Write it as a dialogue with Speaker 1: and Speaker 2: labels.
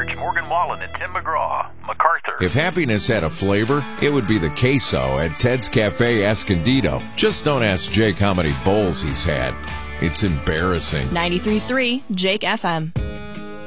Speaker 1: Search Morgan Wallen and Tim McGraw. MacArthur.
Speaker 2: If happiness had a flavor, it would be the queso at Ted's Cafe Escondido. Just don't ask Jake how many bowls he's had. It's embarrassing.
Speaker 3: 93.3 Jake FM.